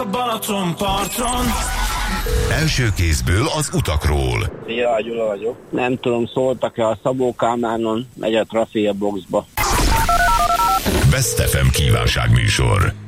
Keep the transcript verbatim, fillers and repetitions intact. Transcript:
a Balaton parton. Első kézből az utakról. Szia, Gyula vagyok. Nem tudom, szóltak-e a Szabó Kálmánon, megy a Trafi a boxba. Best ef em kívánságműsor.